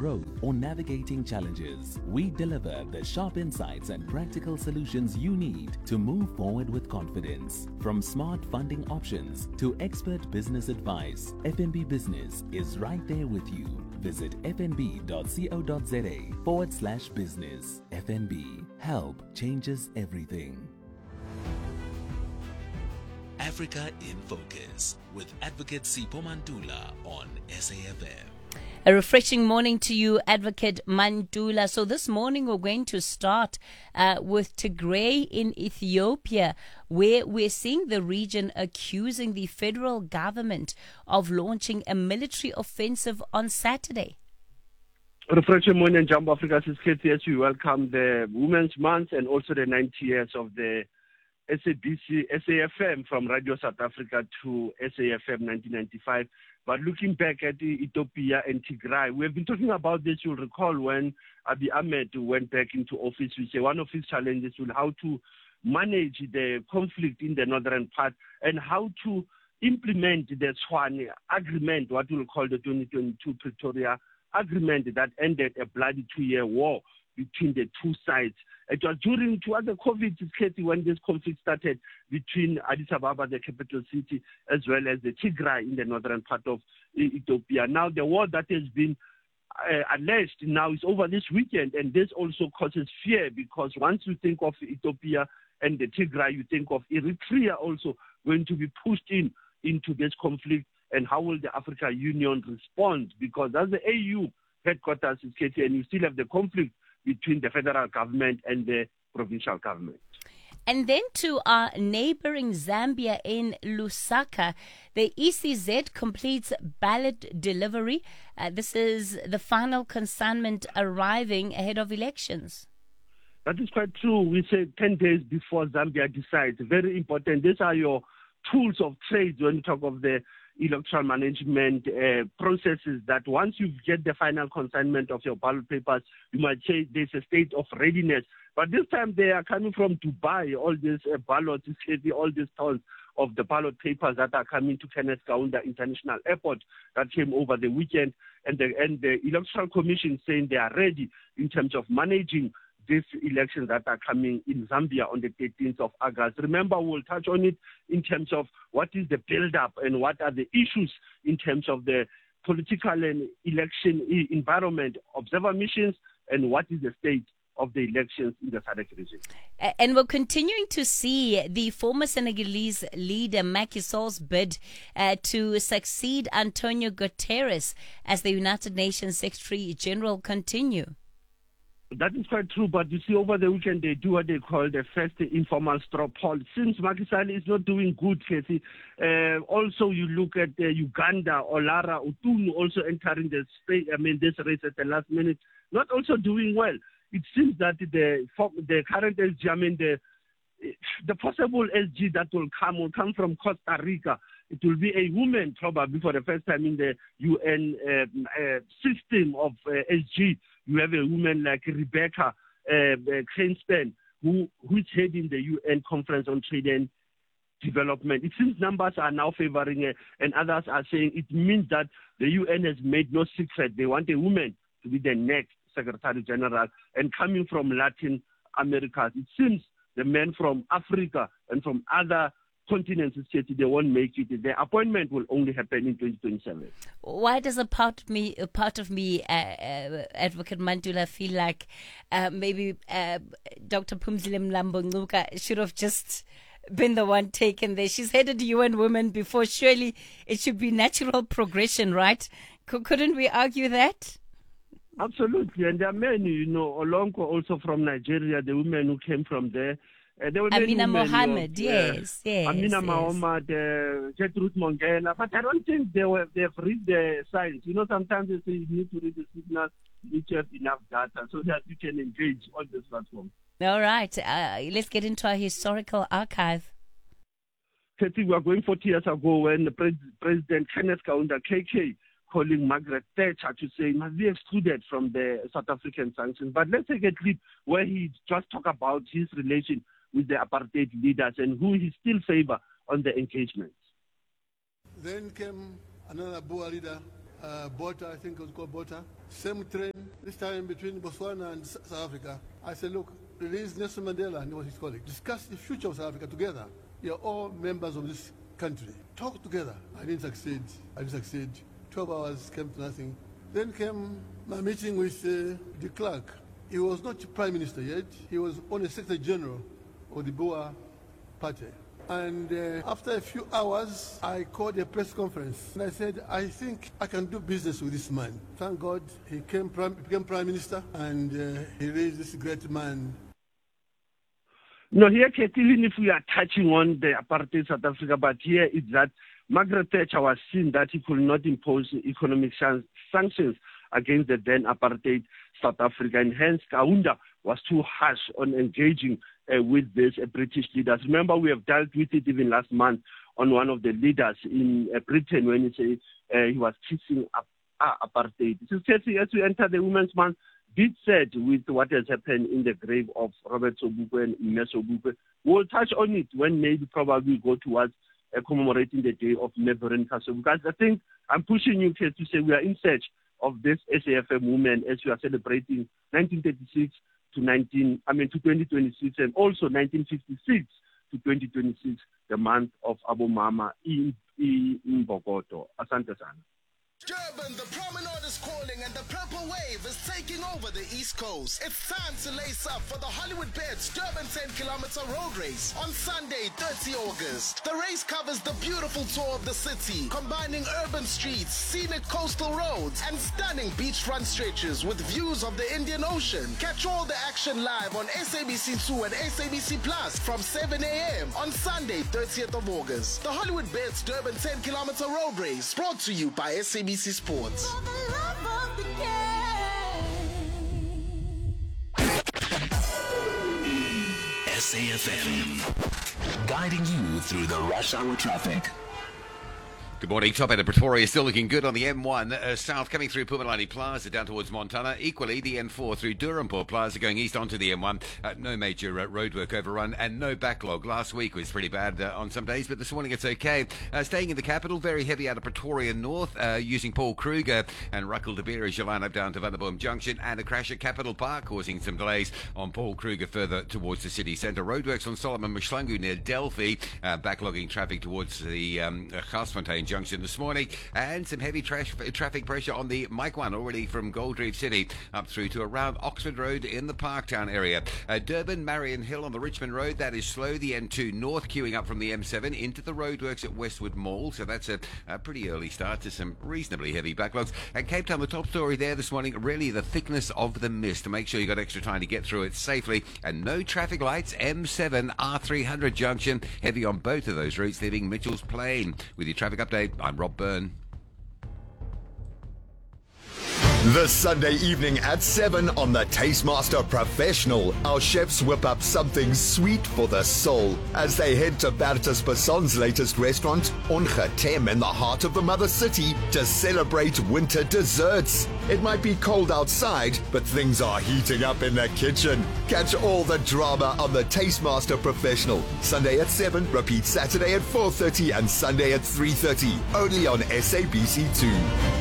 growth, or navigating challenges. We deliver the sharp insights and practical solutions you need to move forward with confidence. From smart funding options to expert business advice, FNB Business is right there with you. Visit fnb.co.za/business. FNB. Help changes everything. Africa in Focus with Advocate Sipho Mantula on SAFM. A refreshing morning to you, Advocate Mantula. So this morning we're going to start with Tigray in Ethiopia, where we're seeing the region accusing the federal government of launching a military offensive on Saturday. Refreshing morning, Jumbo Africa. As we welcome the Women's Month and also the 90 years of the SAFM from Radio South Africa to SAFM 1995. But looking back at Ethiopia and Tigray, we have been talking about this. You'll recall when Abiy Ahmed went back into office, we say one of his challenges was how to manage the conflict in the northern part and how to implement the Tshwane Agreement, what we'll call the 2022 Pretoria Agreement that ended a bloody 2-year war between the two sides. It was during the COVID when this conflict started between Addis Ababa, the capital city, as well as the Tigray in the northern part of Ethiopia. Now, the war that has been alleged now is over this weekend, and this also causes fear because once you think of Ethiopia and the Tigray, you think of Eritrea also going to be pushed into this conflict, and how will the African Union respond? Because that's the AU headquarters is Katie, and you still have the conflict between the federal government and the provincial government. And then to our neighboring Zambia in Lusaka, the ECZ completes ballot delivery. This is the final consignment arriving ahead of elections. That is quite true. We say 10 days before Zambia decides. Very important. These are your tools of trade when you talk of the electoral management processes, that once you get the final consignment of your ballot papers, you might say there's a state of readiness. But this time they are coming from Dubai, all these ballots, all these tons of the ballot papers that are coming to Kenneth Kaunda International Airport that came over the weekend. And the Electoral Commission saying they are ready in terms of managing these elections that are coming in Zambia on the 13th of August. Remember, we'll touch on it in terms of what is the build-up and what are the issues in terms of the political and election environment, observer missions, and what is the state of the elections in the SADC region. And we're continuing to see the former Senegalese leader Macky Sall's bid to succeed Antonio Guterres as the United Nations Secretary General continue. That is quite true, but you see, over the weekend they do what they call the first informal straw poll. Since Macky Sall is not doing good, Casey, also you look at Uganda, Olara Otunu also entering this race at the last minute, not also doing well. It seems that the current SG, the possible SG that will come from Costa Rica. It will be a woman probably for the first time in the UN system of SG. You have a woman like Rebecca Cranston, who is heading the UN Conference on Trade and Development. It seems numbers are now favoring her, and others are saying it means that the UN has made no secret. They want a woman to be the next Secretary General. And coming from Latin America, it seems the men from Africa and from other continents, they won't make it. The appointment will only happen in 2027. Why does a part of me, Advocate Mantula, feel like maybe Dr. Phumzile Mlambo-Ngcuka should have just been the one taken there? She's headed UN Women before. Surely it should be natural progression, right? Couldn't we argue that? Absolutely. And there are many, Olonko also from Nigeria, the women who came from there. Amina Mohammed, yes. Amina Mohammed, Gertrude Mongela, but I don't think they've read the signs. Sometimes they say you need to read the signals, you need to have enough data so that you can engage on this platform. All right, let's get into our historical archive. I think we are going 40 years ago when President Kenneth Kaunda, KK, calling Margaret Thatcher to say must be excluded from the South African sanctions. But let's take a clip where he just talked about his relation with the apartheid leaders and who he still favor on the engagements. Then came another Boer leader, Botha, I think it was called Botha. Same train, this time between Botswana and South Africa. I said, look, release Nelson Mandela and what his colleague. Discuss the future of South Africa together. You're all members of this country. Talk together. I didn't succeed. 12 hours came to nothing. Then came my meeting with de Klerk. He was not Prime Minister yet. He was only Secretary General of the Boer Party. And after a few hours, I called a press conference. And I said, I think I can do business with this man. Thank God he became Prime Minister and he raised this great man. No, here, even if we are touching on the apartheid South Africa, but here is that Margaret Thatcher was seen that he could not impose economic sanctions against the then apartheid South Africa, and hence Kaunda was too harsh on engaging with these British leaders. Remember, we have dealt with it even last month on one of the leaders in Britain when he said he was kissing apartheid. So, as we enter the Women's Month, did said with what has happened in the grave of Robert Sobukwe and Mme Sobukwe. We'll touch on it when maybe probably go towards commemorating the day of Neburin Kaso. Because I think I'm pushing you here to say we are in search of this SAFM women as we are celebrating 1936 to 2026 and also 1956 to 2026, the month of Abu Mama in Bogoto. Asante sana. Durban, the promenade is calling and the purple wave is taking over the East Coast. It's time to lace up for the Hollywood Beds Durban 10-kilometer road race on Sunday, 30 August. The race covers the beautiful tour of the city, combining urban streets, scenic coastal roads, and stunning beachfront stretches with views of the Indian Ocean. Catch all the action live on SABC2 and SABC Plus from 7 a.m. on Sunday, 30th of August. The Hollywood Beds Durban 10-kilometer road race, brought to you by SABC Sports. SAFM, guiding you through the rush hour traffic. Good morning. Top end of Pretoria still looking good on the M1 south coming through Pumalani Plaza down towards Montana. Equally, the M4 through Durham Plaza going east onto the M1. No major roadwork overrun and no backlog. Last week was pretty bad on some days, but this morning it's okay. Staying in the capital, very heavy out of Pretoria North using Paul Kruger and Ruckle de Beer as you line up down to Vanderboom Junction, and a crash at Capital Park causing some delays on Paul Kruger further towards the city centre. Roadworks on Solomon Mshlangu near Delphi, backlogging traffic towards the Garsfontein Junction this morning, and some heavy traffic pressure on the Mike 1 already from Gold Reef City up through to around Oxford Road in the Parktown area. Durban, Marion Hill on the Richmond Road, that is slow. The N2 North queuing up from the M7 into the roadworks at Westwood Mall, so that's a pretty early start to some reasonably heavy backlogs. And Cape Town, the top story there this morning, really the thickness of the mist to make sure you got extra time to get through it safely, and no traffic lights. M7 R300 junction, heavy on both of those routes leaving Mitchell's Plain. With your traffic update, I'm Rob Byrne. This Sunday evening at 7 on the Tastemaster Professional, our chefs whip up something sweet for the soul as they head to Bertus Basson's latest restaurant, Ongetem, in the heart of the Mother City, to celebrate winter desserts. It might be cold outside, but things are heating up in the kitchen. Catch all the drama on the Tastemaster Professional. Sunday at 7, repeat Saturday at 4:30 and Sunday at 3:30, only on SABC2.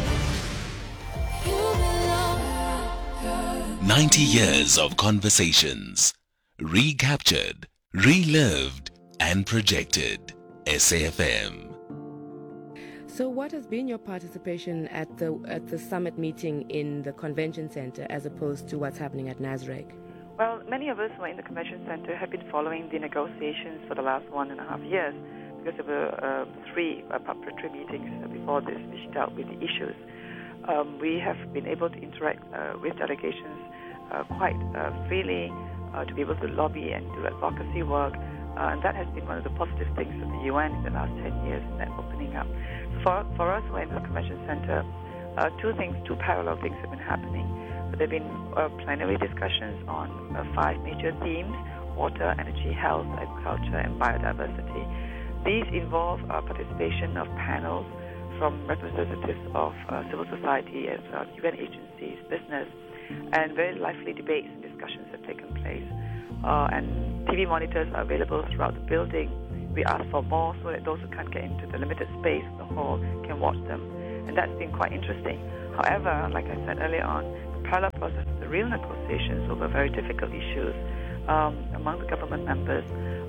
90 years of conversations, recaptured, relived, and projected. SAFM. So what has been your participation at the summit meeting in the convention center as opposed to what's happening at Nasrec? Well, many of us who are in the convention center have been following the negotiations for the last 1.5 years because there were three preparatory meetings before this which dealt with the issues. We have been able to interact with delegations quite freely to be able to lobby and do advocacy work, and that has been one of the positive things of the UN in the last 10 years, in that opening up. For us who are in the convention center, two parallel things have been happening. There have been plenary discussions on 5 major themes: water, energy, health, agriculture, and biodiversity. These involve participation of panels from representatives of civil society as UN agencies, business, and very lively debates and discussions have taken place. And TV monitors are available throughout the building. We ask for more so that those who can't get into the limited space of the hall can watch them. and that's been quite interesting. However, like I said earlier on, the parallel process of the real negotiations over very difficult issues among the government members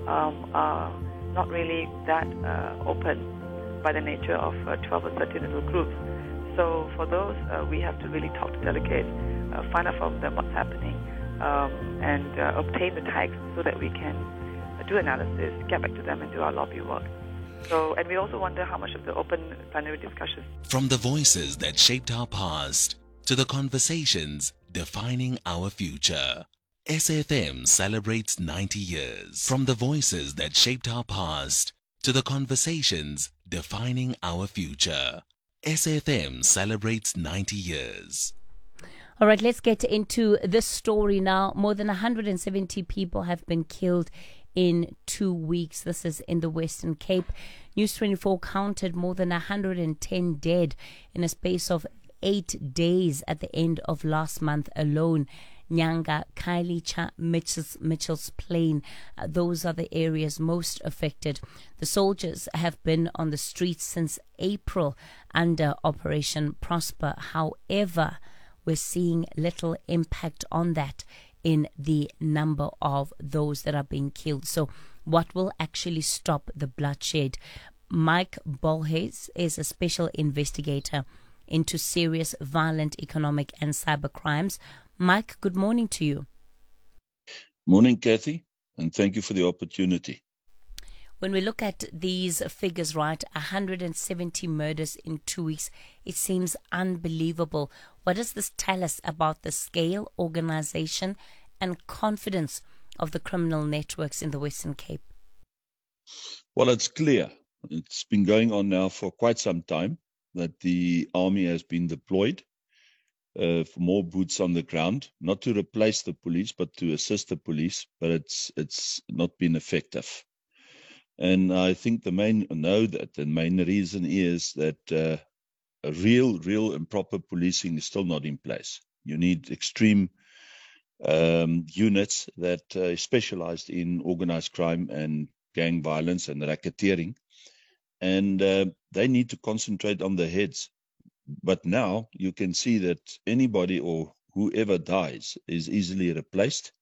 are not really that open by the nature of 12 or 13 little groups. So for those, we have to really talk to delegates, find out from them what's happening, and obtain the tags so that we can do analysis, get back to them and do our lobby work. So, and we also wonder how much of the open plenary discussions. From the voices that shaped our past to the conversations defining our future, SAFM celebrates 90 years. From the voices that shaped our past to the conversations defining our future, SAFM celebrates 90 years. All right, let's get into this story now. More than 170 people have been killed in 2 weeks. This is in the Western Cape. News 24 counted more than 110 dead in a space of 8 days at the end of last month alone. Nyanga, Khayelitsha, Mitchell's Plain, those are the areas most affected. The soldiers have been on the streets since April under Operation Prosper. However, we're seeing little impact on that in the number of those that are being killed. So what will actually stop the bloodshed? Mike Bolhuis is a special investigator into serious violent economic and cyber crimes. Mike, good morning to you. Morning, Kathy, and thank you for the opportunity. When we look at these figures, right, 170 murders in 2 weeks, it seems unbelievable. What does this tell us about the scale, organization, and confidence of the criminal networks in the Western Cape? Well, it's clear. It's been going on now for quite some time that the army has been deployed for more boots on the ground, not to replace the police, but to assist the police, but it's not been effective. And I think the main reason is that a real and proper policing is still not in place. You need extreme units that are specialized in organized crime and gang violence and racketeering, and they need to concentrate on the heads. But now you can see that anybody or whoever dies is easily replaced.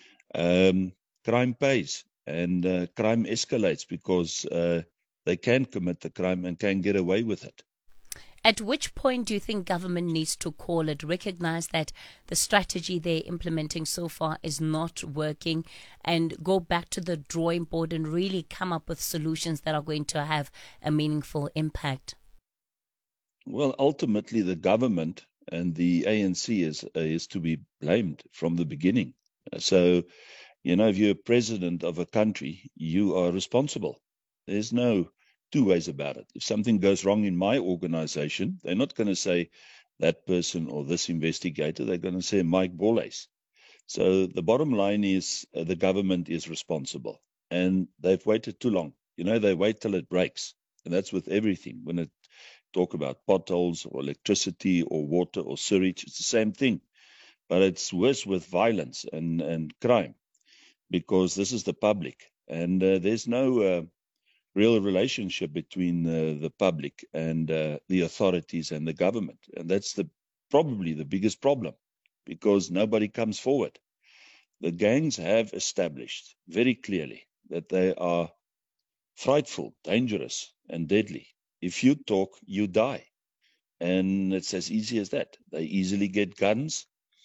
Crime pays, and crime escalates because they can commit the crime and can get away with it. At which point do you think government needs to call it, recognize that the strategy they're implementing so far is not working, and go back to the drawing board and really come up with solutions that are going to have a meaningful impact? Well, ultimately, the government and the ANC is to be blamed from the beginning. So, if you're president of a country, you are responsible. There's no two ways about it. If something goes wrong in my organization, they're not going to say that person or this investigator. They're going to say Mike Bolhuis. So the bottom line is the government is responsible, and they've waited too long. They wait till it breaks, and that's with everything. When it talk about potholes or electricity or water or sewage, it's the same thing. But it's worse with violence and crime, because this is the public, and there's no real relationship between the public and the authorities and the government. And that's probably the biggest problem, because nobody comes forward. The gangs have established very clearly that they are frightful, dangerous, and deadly. If you talk, you die. And it's as easy as that. They easily get guns.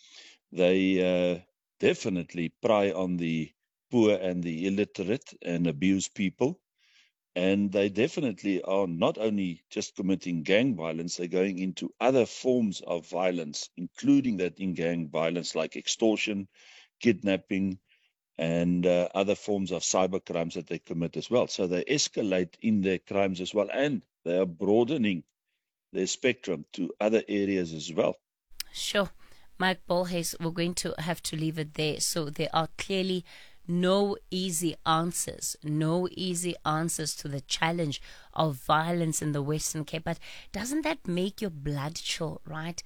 They definitely pry on the poor and the illiterate and abuse people. And they definitely are not only just committing gang violence, they're going into other forms of violence, including that in gang violence like extortion, kidnapping, and other forms of cyber crimes that they commit as well. So they escalate in their crimes as well, and they are broadening their spectrum to other areas as well. Sure. Mike Bolhuis, we're going to have to leave it there. So there are clearly no easy answers to the challenge of violence in the Western Cape. But doesn't that make your blood chill, right?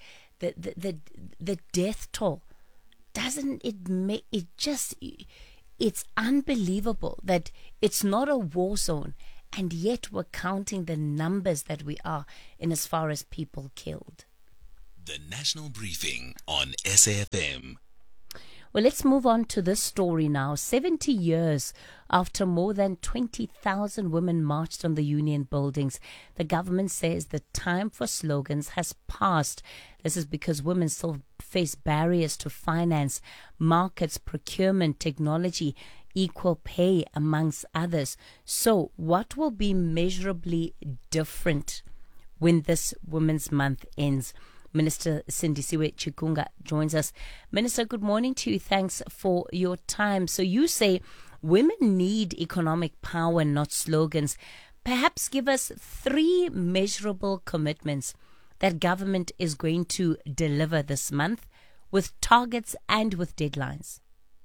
The death toll, doesn't it make it just, it's unbelievable that it's not a war zone and yet we're counting the numbers that we are in as far as people killed. The National Briefing on SAFM. Well, let's move on to this story now. 70 years after more than 20,000 women marched on the union buildings, the government says the time for slogans has passed. This is because women still face barriers to finance, markets, procurement, technology, equal pay, amongst others. So what will be measurably different when this Women's Month ends? Minister Sindisiwe Chikunga joins us. Minister, good morning to you. Thanks for your time. So you say women need economic power, not slogans. Perhaps give us 3 measurable commitments that government is going to deliver this month with targets and with deadlines.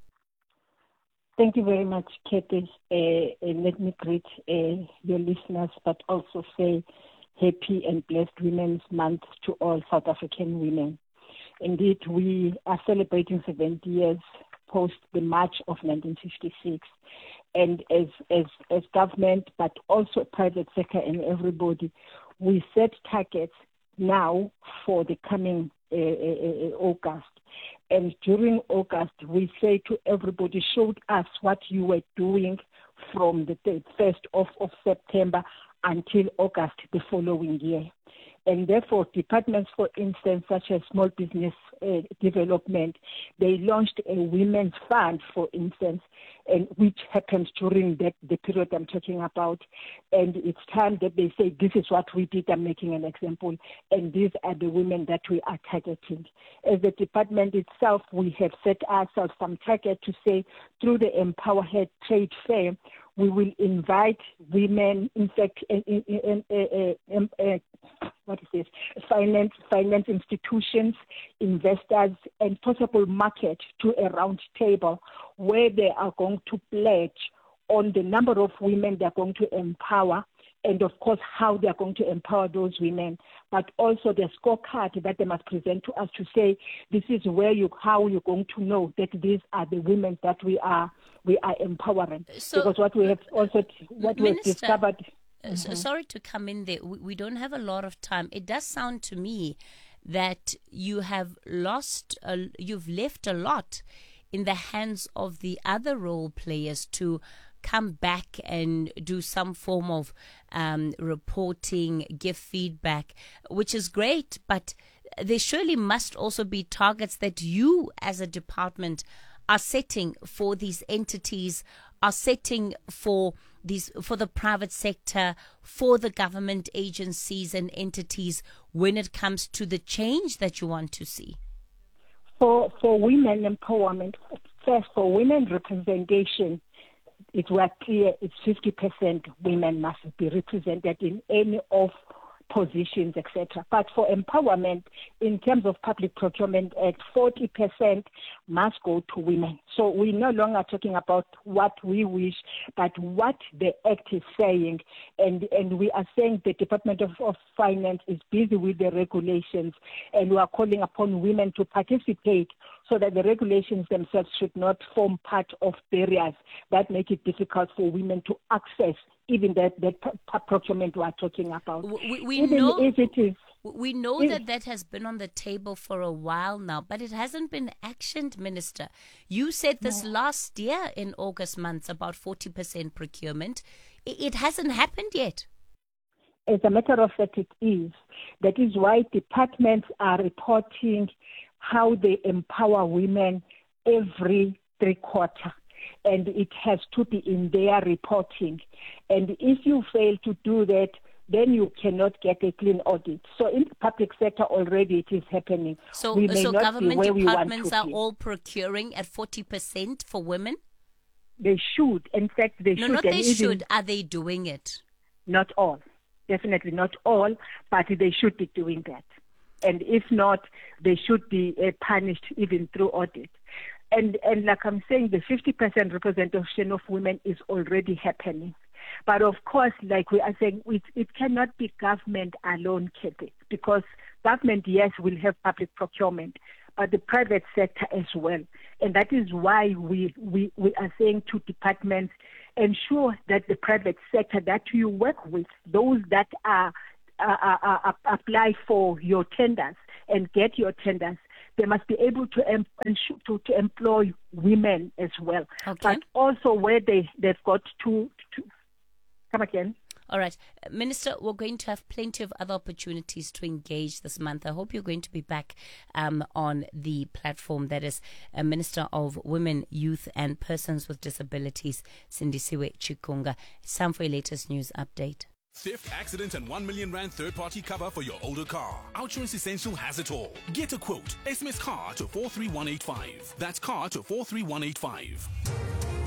Thank you very much, Katie. Let me greet your listeners, but also say happy and blessed Women's Month to all South African women. Indeed, we are celebrating 70 years post the March of 1956. And as government, but also private sector and everybody, we set targets now for the coming August. And during August, we say to everybody, showed us what you were doing from the 1st of September until August the following year. And therefore, departments, for instance, such as small business development, they launched a women's fund, for instance, and which happened during the period I'm talking about. And it's time that they say, this is what we did, I'm making an example, and these are the women that we are targeting. As the department itself, we have set ourselves some target to say, through the Empower Her Trade Fair, we will invite women, in fact, finance institutions, investors, and possible market to a round table where they are going to pledge on the number of women they are going to empower, and of course how they are going to empower those women, but also the scorecard that they must present to us to say this is how you're going to know that these are the women that we are empowering. So, because what we have discovered. Sorry to come in there. We don't have a lot of time. It does sound to me that you have you've left a lot in the hands of the other role players to come back and do some form of reporting, give feedback, which is great, but there surely must also be targets that you as a department are setting for these entities, are setting for the private sector, for the government agencies and entities when it comes to the change that you want to see. For women empowerment, first for women representation, it was clear it's 50% women must be represented in any of positions, etc. But for empowerment, in terms of Public Procurement Act, 40% must go to women. So we're no longer talking about what we wish, but what the Act is saying. And we are saying the Department of Finance is busy with the regulations, and we are calling upon women to participate so that the regulations themselves should not form part of barriers that make it difficult for women to access even that procurement we are talking about. We know that has been on the table for a while now, but it hasn't been actioned, Minister. You said this last year in August months about 40% procurement. It hasn't happened yet. As a matter of fact, it is. That is why departments are reporting how they empower women every 3 quarters. And it has to be in their reporting. And if you fail to do that, then you cannot get a clean audit. So in the public sector already it is happening. So government departments are all procuring at 40% for women? They should. In fact, they should. No, not they should. Are they doing it? Not all. Definitely not all, but they should be doing that. And if not, they should be punished even through audit. And like I'm saying, the 50% representation of women is already happening. But of course, like we are saying, it cannot be government alone, Kate, because government, yes, will have public procurement, but the private sector as well. And that is why we are saying to departments, ensure that the private sector that you work with, those that apply for your tenders and get your tenders, they must be able to employ women as well. Okay. But also where they've got to come again. All right. Minister, we're going to have plenty of other opportunities to engage this month. I hope you're going to be back on the platform. That is Minister of Women, Youth and Persons with Disabilities, Sindisiwe Chikunga. It's time for your latest news update. Theft, accident, and 1 million rand third-party cover for your older car. Outsurance Essential has it all. Get a quote. SMS CAR to 43185. That's CAR to 43185.